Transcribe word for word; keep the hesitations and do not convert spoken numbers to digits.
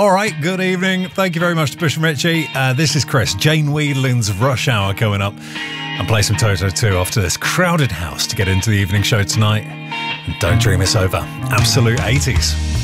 All right, good evening. Thank you very much to Bush and Richie. Uh, this is Chris. Jane Wiedlin's Rush Hour coming up. And play some Toto two after this crowded house to get into the evening show tonight. And don't dream it's over. Absolute eighties.